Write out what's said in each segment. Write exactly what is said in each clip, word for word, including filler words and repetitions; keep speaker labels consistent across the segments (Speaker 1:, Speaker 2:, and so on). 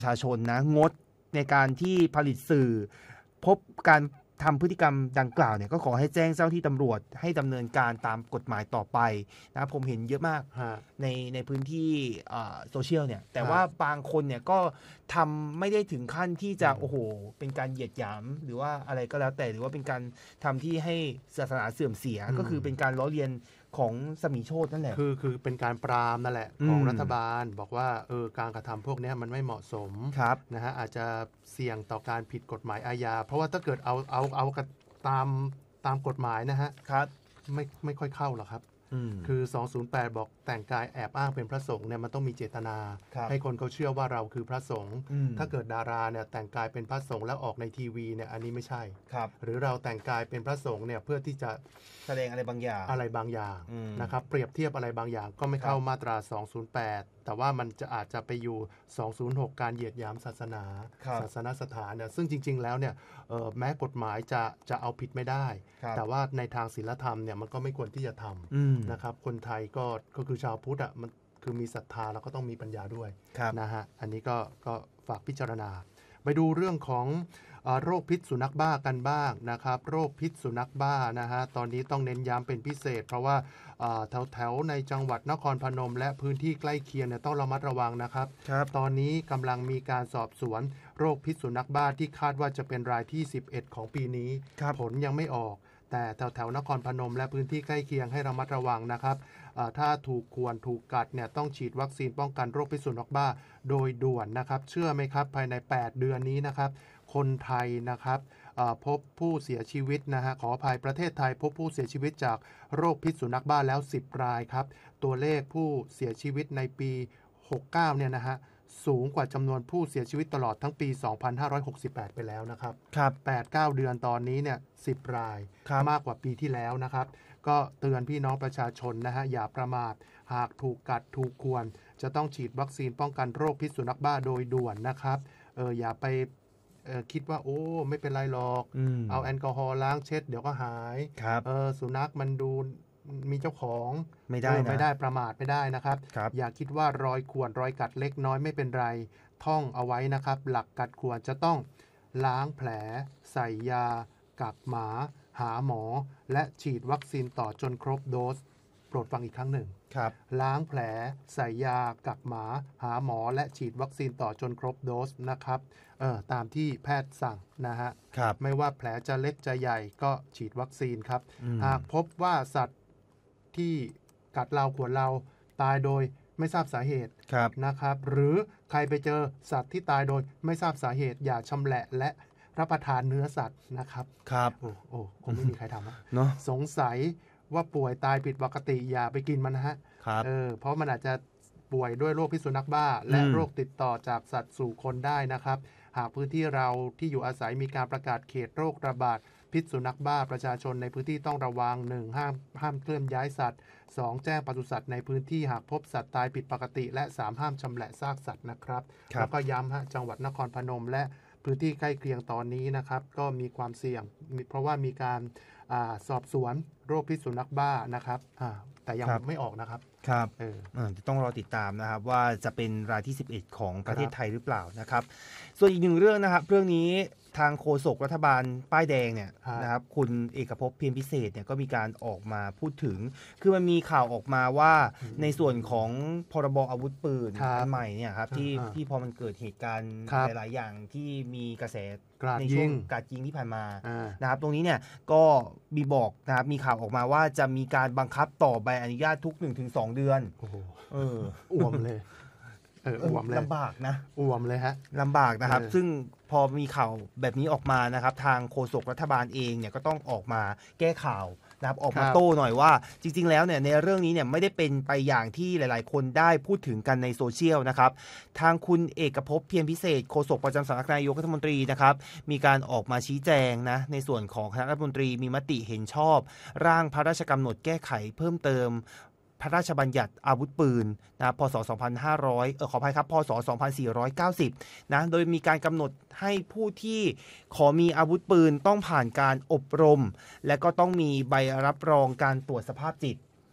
Speaker 1: ประชาชนนะงดในการที่ผลิตสื่อพบการทำพฤติกรรมดังกล่าวเนี่ยก็ขอให้แจ้งเจ้าที่ตำรวจให้ดำเนินการตามกฎหมายต่อไปนะผมเห็นเยอะมากในในพื้นที่โซเชียลเนี่ยแต่ว่าบางคนเนี่ยก็ทำไม่ได้ถึงขั้นที่จะโอ้โหเป็นการเหยียดหยามหรือว่าอะไรก็แล้วแต่หรือว่าเป็นการทำที่ให้ศาสนาเสื่อมเสียก็คือเป็นการล้อเลียนของสมิโชตินั่นแหละ
Speaker 2: คือคือเป็นการปรามนั่นแหละของรัฐบาลบอกว่าเออการกระทำพวกนี้มันไม่เหมาะสมนะฮะอาจจะเสี่ยงต่อการผิดกฎหมายอาญาเพราะว่าถ้าเกิดเอาเอาเอาตามตามกฎหมายนะฮะไม่ไม่ค่อยเข้าหรอกครับคือสองศูนย์แปดบอกแต่งกายแอบอ้างเป็นพระสงฆ์เนี่ยมันต้องมีเจตนาให้คนเขาเชื่อว่าเราคือพระสงฆ์ถ้าเกิดดาราเนี่ยแต่งกายเป็นพระสงฆ์แล้วออกในทีวีเนี่ยอันนี้ไม่ใช่หรือเราแต่งกายเป็นพระสงฆ์เนี่ยเพื่อที่จะ
Speaker 1: แสดงอะไรบางอย่าง
Speaker 2: อะไรบางอย่างนะครับเปรียบเทียบอะไรบางอย่างก็ไม่เข้ามาตราสองศูนย์แปดแต่ว่ามันจะอาจจะไปอยู่สองศูนย์หกการเหยียดหยามศาสนาศาสนสถานเนี่ยซึ่งจริงๆแล้วเนี่ยแม้กฎหมายจะจะเอาผิดไม่ได้แต่ว่าในทางศีลธรรมเนี่ยมันก็ไม่ควรที่จะทำนะครับคนไทยก็ก็คือชาวพุทธอ่ะมันคือมีศรัทธาแล้วก็ต้องมีปัญญาด้วยนะฮะอันนี้ก็ก็ฝากพิจารณาไปดูเรื่องของโรคพิษสุนัขบ้ากันบ้างนะครับโรคพิษสุนัขบ้านะฮะตอนนี้ต้องเน้นย้ำเป็นพิเศษเพราะว่าแถวแถวในจังหวัดนครพนมและพื้นที่ใกล้เคียงเนี่ยต้องระมัดระวังนะครับตอนนี้กำลังมีการสอบสวนโรคพิษสุนัขบ้าที่คาดว่าจะเป็นรายที่สิบเอ็ดของปีนี้ผลยังไม่ออกแต่แถวแถวนครพนมและพื้นที่ใกล้เคียงให้ระมัดระวังนะครับถ้าถูกข่วนถูกกัดเนี่ยต้องฉีดวัคซีนป้องกันโรคพิษสุนัขบ้าโดยด่วนนะครับเชื่อไหมครับภายในแปดเดือนนี้นะครับคนไทยนะครับพบผู้เสียชีวิตนะฮะขออภัยประเทศไทยพบผู้เสียชีวิตจากโรคพิษสุนัขบ้าแล้วสิบรายครับตัวเลขผู้เสียชีวิตในปีหกสิบเก้าเนี่ยนะฮะสูงกว่าจำนวนผู้เสียชีวิตตลอดทั้งปีสองพันห้าร้อยหกสิบแปดไปแล้วนะครับครับ แปดถึงเก้า เดือนตอนนี้เนี่ยสิบรายมากกว่าปีที่แล้วนะครับก็เตือนพี่น้องประชาชนนะฮะอย่าประมาทหากถูกกัดถูกข่วนจะต้องฉีดวัคซีนป้องกันโรคพิษสุนัขบ้าโดยด่วนนะครับเอออย่าไปเออคิดว่าโอ้ไม่เป็นไรหรอกเอาแอลกอฮอล์ล้างเช็ดเดี๋ยวก็หายเออสุนัขมันดูมีเจ้าของไม่ได้นะไม่ได้ประมาทไม่ได้นะครับอย่าคิดว่ารอยข่วนรอยกัดเล็กน้อยไม่เป็นไรท่องเอาไว้นะครับหลักกัดข่วนจะต้องล้างแผลใส่ยากักหมาหาหมอและฉีดวัคซีนต่อจนครบโดสโปรดฟังอีกครั้งหนึ่งล้างแผลใส่ยากักหมาหาหมอและฉีดวัคซีนต่อจนครบโดสนะครับเออตามที่แพทย์สั่งนะฮะไม่ว่าแผลจะเล็กจะใหญ่ก็ฉีดวัคซีนครับหากพบว่าสัตว์ที่กัดเราข่วนเราตายโดยไม่ทราบสาเหตุนะครับหรือใครไปเจอสัตว์ที่ตายโดยไม่ทราบสาเหตุอย่าชำแหละและรับประทานเนื้อสัตว์นะครับครับโอ้โอ้คงไม่มีใครทำเนาะสงสัยว่าป่วยตายผิดปกติอย่าไปกินมันนะฮะเออเพราะมันอาจจะป่วยด้วยโรคพิษสุนัขบ้าและโรคติดต่อจากสัตว์สู่คนได้นะครับหากพื้นที่เราที่อยู่อาศัยมีการประกาศเขตโรคระบาดพิษสุนัขบ้าประชาชนในพื้นที่ต้องระวัง หนึ่ง ห้ามห้ามเคลื่อนย้ายสัตว์ สอง แจ้งปศุสัตว์ในพื้นที่หากพบสัตว์ตายผิดปกติและสามห้ามชำแหละซากสัตว์นะครับแล้วก็ย้ำฮะจังหวัดนครพนมและพื้นที่ใกล้เคียงตอนนี้นะครับก็มีความเสี่ยงเพราะว่ามีการอาสอบสวนโรคพิษสุนัขบ้านะครับแต่ยังไม่ออกนะครับ
Speaker 1: ครับเออต้องรอติดตามนะครับว่าจะเป็นรายที่สิบเอ็ดของประเทศไทยหรือเปล่านะครับส่วนอีกหนึ่งเรื่องนะครับเรื่องนี้ทางโฆษกรัฐบาลป้ายแดงเนี่ยนะครับคุณเอกภพเพียรพิเศษเนี่ยก็มีการออกมาพูดถึงคือมันมีข่าวออกมาว่าในส่วนของพรบอาวุธปืนอันใหม่เนี่ยครับที่ที่พอมันเกิดเหตุการณ์หลายๆอย่างที่มีกระแสในช่วงการยิงที่ผ่านมานะครับตรงนี้เนี่ยก็มีบอกนะครับมีข่าวออกมาว่าจะมีการบังคับต่อใบอนุญาตทุก หนึ่งถึงสอง เดือน
Speaker 2: โอ้โหเอออ้วมเลยเอออ้วมเลย
Speaker 1: ลำบากนะ
Speaker 2: อ้วมเลยฮะ
Speaker 1: ลำบากนะครับซึ่งพอมีข่าวแบบนี้ออกมานะครับทางโฆษกรัฐบาลเองเนี่ยก็ต้องออกมาแก้ข่าวนะครับออกมาโต้หน่อยว่าจริงๆแล้วเนี่ยในเรื่องนี้เนี่ยไม่ได้เป็นไปอย่างที่หลายๆคนได้พูดถึงกันในโซเชียลนะครับทางคุณเอกภพเพียรพิเศษโฆษกประจำสำนักนายกรัฐมนตรีนะครับมีการออกมาชี้แจงนะในส่วนของคณะรัฐมนตรีมีมติเห็นชอบร่างพระราชกำหนดแก้ไขเพิ่มเติมพระราชบัญญัติอาวุธปืนนะพ.ศ. สองพันห้าร้อยเออขออภัยครับพ.ศ. สองพันสี่ร้อยเก้าสิบนะโดยมีการกำหนดให้ผู้ที่ขอมีอาวุธปืนต้องผ่านการอบรมและก็ต้องมีใบรับรองการตรวจสภาพจิต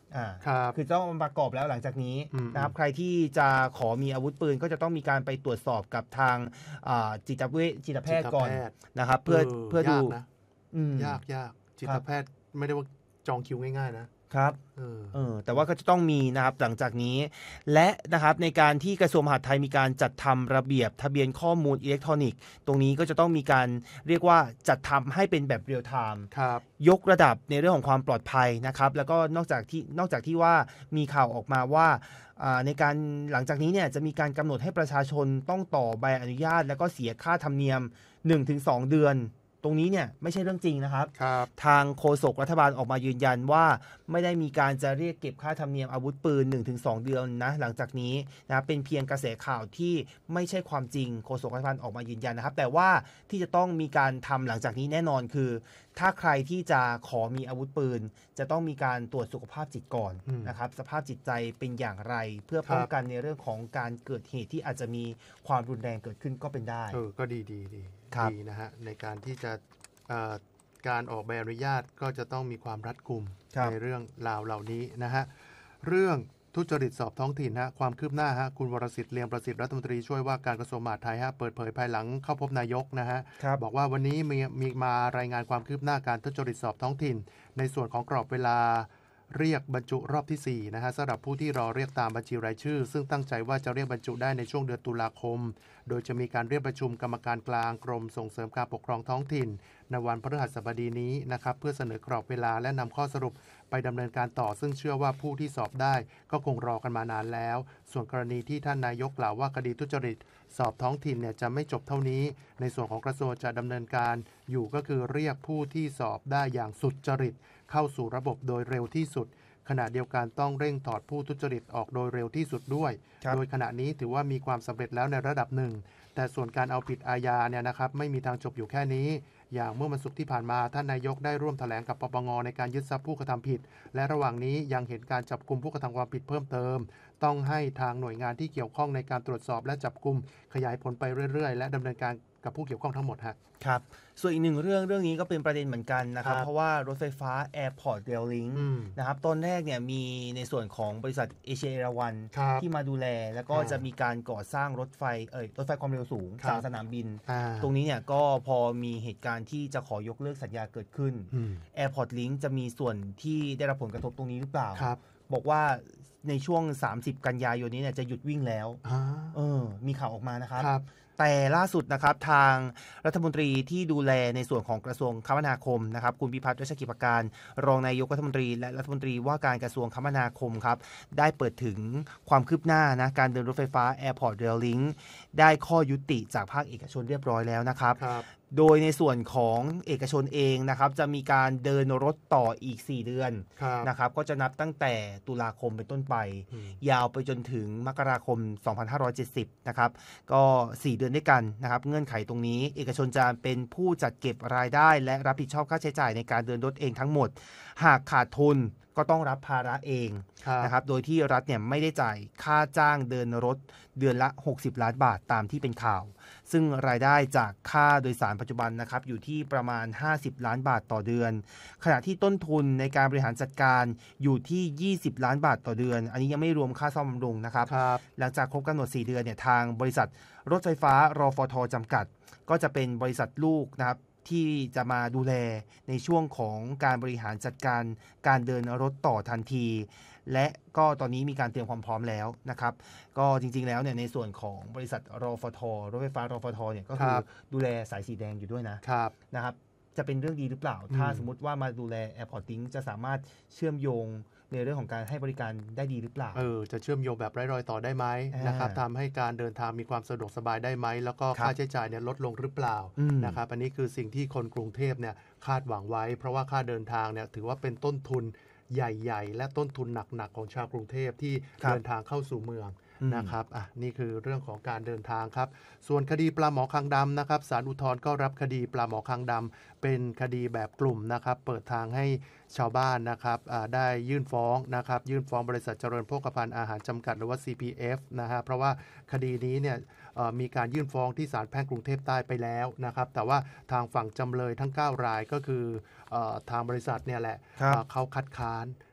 Speaker 1: อ่า
Speaker 2: ครับ
Speaker 1: คือต้องมาประกอบแล้วหลังจากนี้
Speaker 2: อืม
Speaker 1: นะครับใครที่จะขอมีอาวุธปืนก็จะต้องมีการไปตรวจสอบกับทางอ่าจิตเวชจิตแพทย์ก่อน
Speaker 2: จิตแพทย์
Speaker 1: นะครับเพื่อ
Speaker 2: เออ
Speaker 1: เพื่อดู
Speaker 2: ยากนะ
Speaker 1: อืม
Speaker 2: ยากยากจิ
Speaker 1: ครั
Speaker 2: ต
Speaker 1: บ
Speaker 2: แพทย์ไม่ได้ว่าจองคิวง่ายๆนะครับ เออ
Speaker 1: เออแต่ว่าก็จะต้องมีนะครับหลังจากนี้ และนะครับในการที่กระทรวงมหาดไทยมีการจัดทำระเบียบทะเบียนข้อมูลอิเล็กทรอนิกส์ตรงนี้ก็จะต้องมีการเรียกว่าจัดทำให้เป็นแบบเรียลไทม์
Speaker 2: ครับ
Speaker 1: ยกระดับในเรื่องของความปลอดภัยนะครับแล้วก็นอกจากที่นอกจากที่ว่ามีข่าวออกมาว่าอ่าในการหลังจากนี้เนี่ยจะมีการกำหนดให้ประชาชนต้องต่อใบอนุญาตแล้วก็เสียค่าธรรมเนียม หนึ่งถึงสอง เดือน ตรงนี้เนี่ยไม่ใช่เรื่องจริงนะครับ
Speaker 2: ครับ
Speaker 1: ทางโฆษกรัฐบาลออกมายืนยันว่าไม่ได้มีการจะเรียกเก็บค่าธรรมเนียมอาวุธปืน หนึ่งถึงสอง เดือนนะหลังจากนี้นะเป็นเพียงกระแสข่าวที่ไม่ใช่ความจริงโฆษกรัฐบาลออกมายืนยันนะครับแต่ว่าที่จะต้องมีการทำหลังจากนี้แน่นอนคือ ถ้าใครที่จะขอมีอาวุธปืน จะต้องมีการตรวจสุขภาพจิตก่อน
Speaker 2: อืม
Speaker 1: นะครับสภาพจิตใจเป็นอย่างไร เพื่อป้องกันในเรื่องของการเกิดเหตุที่อาจจะมีความรุนแรงเกิดขึ้นก็เป็นได้
Speaker 2: เออก็ดีดีดี
Speaker 1: ครับ
Speaker 2: ดีนะฮะในการที่จะเอ่อการออกใบอนุญาตก็จะต้องมีความรัดกุม
Speaker 1: ครับ
Speaker 2: ในเรื่องราวเหล่านี้นะฮะเรื่องทุจริตสอบท้องถิ่นฮะความคืบหน้าฮะคุณวรสิทธิ์เลียมประสิทธิ์รัฐมนตรีช่วยว่าการกระทรวงมหาดไทยฮะเปิดเผยภายหลังเข้าพบนายกนะฮะ
Speaker 1: ครับ
Speaker 2: บอกว่าวันนี้มีมีมารายงานความคืบหน้าการทุจริตสอบท้องถิ่น ในส่วนของกรอบเวลาเรียกบรรจุรอบที่สี่นะฮะสำหรับผู้ที่รอเรียกตามบัญชีรายชื่อ ซึ่งตั้งใจว่าจะเรียกบรรจุได้ในช่วงเดือนตุลาคม โดยจะมีการเรียกประชุมกรรมการกลางกรมส่งเสริมการปกครองท้องถิ่นในวันพฤหัสบดีนี้นะครับเพื่อเสนอกรอบเวลาและนำข้อสรุปไปดำเนินการต่อ ซึ่งเชื่อว่าผู้ที่สอบได้ก็คงรอกันมานานแล้ว ส่วนกรณีที่ท่านนายกกล่าวว่าคดีทุจริตสอบท้องถิ่นเนี่ยจะไม่จบเท่านี้ ในส่วนของกระทรวงจะดำเนินการอยู่ก็คือเรียกผู้ที่สอบได้อย่างสุจริตเข้าสู่ระบบโดยเร็วที่สุด ขณะเดียวกันต้องเร่งถอดผู้ทุจริตออกโดยเร็วที่สุดด้วย
Speaker 1: ครับ
Speaker 2: โดยขณะนี้ถือว่ามีความสำเร็จแล้วในระดับหนึ่ง แต่ส่วนการเอาผิดอาญาเนี่ยนะครับไม่มีทางจบอยู่แค่นี้ อย่างเมื่อวันศุกร์ที่ผ่านมาท่านนายกได้ร่วมแถลงกับปปงในการยึดทรัพย์ผู้กระทำผิด และระหว่างนี้ยังเห็นการจับกุมผู้กระทำความผิดเพิ่มเติม ต้องให้ทางหน่วยงานที่เกี่ยวข้องในการตรวจสอบและจับกุมขยายผลไปเรื่อยๆ และดำเนินการกับผู้เกี่ยวข้องทั้งหมดฮะ
Speaker 1: ครับส่วนอีกหนึ่งเรื่องเรื่องนี้ก็เป็นประเด็นเหมือนกันนะครับ
Speaker 2: ครับ
Speaker 1: เพราะว่ารถไฟฟ้า Airport Rail Link
Speaker 2: อืม
Speaker 1: นะครับตอนแรกเนี่ยมีในส่วนของบริษัทเอเชียเอราวัน
Speaker 2: ครับ
Speaker 1: ที่มาดูแล แล้วก็
Speaker 2: อ่า
Speaker 1: จะมีการก่อสร้างรถไฟเอ่ยรถไฟความเร็วสูง
Speaker 2: ครับ
Speaker 1: สามสนามบิน
Speaker 2: อ่า
Speaker 1: ตรงนี้เนี่ยก็พอมีเหตุการณ์ที่จะขอยกเลิกสัญญาเกิดขึ้น
Speaker 2: อืม
Speaker 1: Airport Link จะมีส่วนที่ได้รับผลกระทบตรงนี้หรือเปล่า
Speaker 2: ครับ
Speaker 1: บอกว่าในช่วง สามสิบ กันยายนนี้เนี่ยจะหยุดวิ่งแล้ว
Speaker 2: อ่า
Speaker 1: เออมีข่าวออกมานะครับ
Speaker 2: ครับ
Speaker 1: แต่ล่าสุดนะครับทางรัฐมนตรีที่ดูแลในส่วนของกระทรวงคมนาคมนะครับคุณพิพัฒน์รัชกิจประการรองนายกรัฐมนตรีและรัฐมนตรีว่าการกระทรวงคมนาคมครับได้เปิดถึงความคืบหน้านะการเดินรถไฟฟ้า Airport Rail Link ได้ข้อยุติจากภาคเอกชนเรียบร้อยแล้วนะครับ
Speaker 2: ครับ
Speaker 1: โดยในส่วนของเอกชนเองนะครับจะมีการเดินรถต่ออีกสี่เดือน
Speaker 2: ครับ
Speaker 1: นะครับก็จะนับตั้งแต่ตุลาคมเป็นต้นไป
Speaker 2: อืม
Speaker 1: ยาวไปจนถึงมกราคม สองพันห้าร้อยเจ็ดสิบ นะครับ ก็ สี่ เดือนด้วยกันนะครับ เงื่อนไขตรงนี้ เอกชนจะเป็นผู้จัดเก็บรายได้ และรับผิดชอบค่าใช้จ่ายในการเดินรถเองทั้งหมด หากขาดทุนก็ต้องรับภาระเอง
Speaker 2: ครับ
Speaker 1: นะครับ โดยที่รัฐเนี่ยไม่ได้จ่ายค่าจ้างเดินรถเดือนละ หกสิบ ล้านบาทตามที่เป็นข่าว ซึ่งรายได้จากค่าโดยสารปัจจุบันนะครับอยู่ที่ประมาณ ห้าสิบ ล้านบาทต่อเดือน ขณะที่ต้นทุนในการบริหารจัดการอยู่ที่ ยี่สิบ ล้านบาทต่อเดือน อันนี้ยังไม่รวมค่าซ่อมบำรุงนะครับ
Speaker 2: ครับ
Speaker 1: หลังจากครบกำหนด สี่ เดือนเนี่ยทางบริษัทรถไฟฟ้ารฟทจำกัด ก็จะเป็นบริษัทลูกนะครับที่จะมาดูแลในช่วงของการบริหารจัดการการเดินรถต่อทันที และก็ตอนนี้มีการเตรียมความพร้อมแล้วนะครับ ก็จริงๆแล้วเนี่ยในส่วนของบริษัทรฟทรถไฟฟ้ารฟทเนี่ยก็คือ
Speaker 2: ครับ
Speaker 1: ดูแลสายสีแดงอยู่ด้วยนะ
Speaker 2: ครับ
Speaker 1: นะครับจะเป็นเรื่องดีหรือเปล่า
Speaker 2: อืม
Speaker 1: ถ้าสมมติว่ามาดูแล Airport Link จะสามารถเชื่อมโยงในเรื่องของการให้บริการได้ดีหรือเปล่า
Speaker 2: เออจะเชื่อมโยงแบบไร้รอยต่อได้ไหม
Speaker 1: อ่าน
Speaker 2: นะครับทำให้การเดินทางมีความสะดวกสบายได้ไหมแล้วก็
Speaker 1: ครับ
Speaker 2: ค่าใช้จ่ายเนี่ยลดลงหรือเปล่า
Speaker 1: อืม
Speaker 2: นะครับอันนี้คือสิ่งที่คนกรุงเทพเนี่ยคาดหวังไว้ เพราะว่าค่าเดินทางเนี่ยถือว่าเป็นต้นทุนใหญ่ๆ และต้นทุนหนักๆของชาวกรุงเทพที่
Speaker 1: ครับ
Speaker 2: เดินทางเข้าสู่เมือง
Speaker 1: อืม
Speaker 2: นะครับอ่ะนี่คือเรื่องของการเดินทางครับ ส่วนคดีปลาหมอคางดำนะครับศาลอุทธรณ์ก็รับคดีปลาหมอคางดำเป็นคดีแบบกลุ่มนะครับเปิดทางให้ชาวบ้านนะครับอ่าได้ยื่นฟ้องนะครับยื่นฟ้องบริษัทเจริญโภคภัณฑ์อาหารจำกัดหรือว่า ซี พี เอฟ นะฮะเพราะว่าคดีนี้เนี่ยเอ่อมีการยื่นฟ้องที่ศาลแพ่งกรุงเทพใต้ไปแล้วนะครับแต่ว่าทางฝั่งจำเลยทั้งเก้ารายก็คือเอ่อทางบริษัทเนี่ยแหละ
Speaker 1: ครับ
Speaker 2: เอ่อเขาคัดค้าน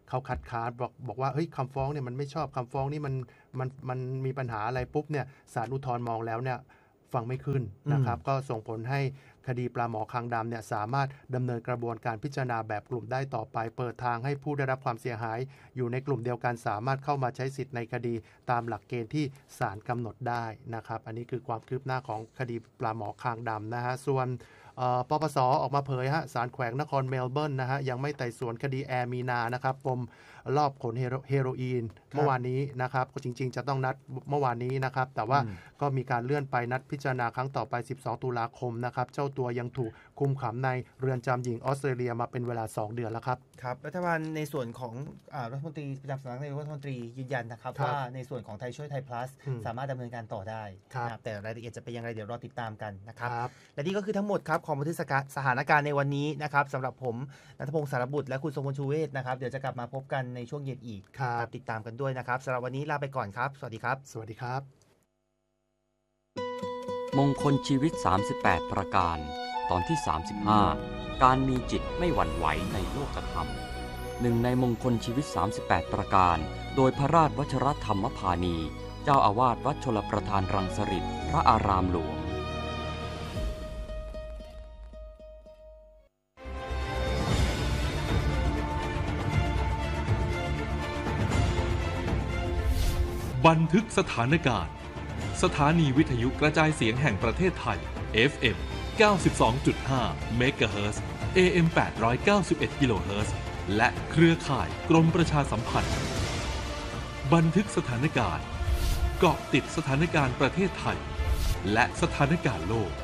Speaker 2: เขาคัดค้านบอกบอกว่าเฮ้ยคำฟ้องเนี่ยมันไม่ชอบคำฟ้องนี่มันมันมันมีปัญหาอะไรปุ๊บเนี่ยศาลอุทธรณ์มองแล้วเนี่ยฟังไม่ขึ้นนะครับก็ส่งผลให้คดีปลาหมอคางดำเนี่ยสามารถดำเนินกระบวนการพิจารณาแบบกลุ่มได้ต่อไปเปิดทางให้ผู้ได้รับความเสียหายอยู่ในกลุ่มเดียวกันสามารถเข้ามาใช้สิทธิ์ในคดีตามหลักเกณฑ์ที่ศาลกำหนดได้นะครับอันนี้คือความคืบหน้าของคดีปลาหมอคางดำนะฮะส่วนปปส.ออกมาเผยฮะศาลแขวงนครเมลเบิร์นนะฮะยังไม่ไต่สวนคดีแอร์มีนานะครับปมรอบขนเฮโรอีนเมื่อวานนี้นะครับจริงๆจะต้องนัดเมื่อวานนี้นะครับแต่ว่าก็มีการเลื่อนไปนัดพิจารณาครั้งต่อไปสิบสองตุลาคมนะครับเจ้าตัวยังถูกคุมขังในเรือนจำหญิงออสเตรเลียมาเป็นเวลาสองเดือนแล้วครับ
Speaker 1: ครับรัฐบาลในส่วนของรัฐมนตรีประจำสำนักนายกรัฐมนตรียืนยันนะครับว่าในส่วนของไทยช่วยไทย plus สามารถดำเนินการต่อได้นะครับแต่รายละเอียดจะเป็นอย่างไรเดี๋ยวรอติดตามกันนะครับและนี่ก็คือทั้งหมดครับของบันทึกสถานการณ์ในวันนี้นะครับสำหรับผมณัฐพงศ์สารบุตรและคุณทรงพลชูเวศนะครับเดี๋ยวจะกลับมาพบกันในช่วงเย็นอีกติดตามกันด้วยนะครับสำหรับวันนี้ลาไปก่อนครับสวัสดีครับ
Speaker 2: สวัสดีครับ
Speaker 3: มงคลชีวิตสามสิบแปดประการตอนที่สามสิบห้าการมีจิตไม่หวั่นไหวในโลกธรรมหนึ่งในมงคลชีวิตสามสิบแปดประการโดยพระราชวชรธรรมพานีเจ้าอาวาสวัดชลประทานรังสฤษฎ์พระอารามหลวง
Speaker 4: บันทึกสถานการณ์สถานีวิทยุกระจายเสียงแห่งประเทศไทย เอฟ เอ็ม เก้าสิบสองจุดห้า เมกะเฮิรตซ์ เอ เอ็ม แปดร้อยเก้าสิบเอ็ด กิโลเฮิรตซ์ และเครือข่ายกรมประชาสัมพันธ์บันทึกสถานการณ์เกาะติดสถานการณ์ประเทศไทยและสถานการณ์โลก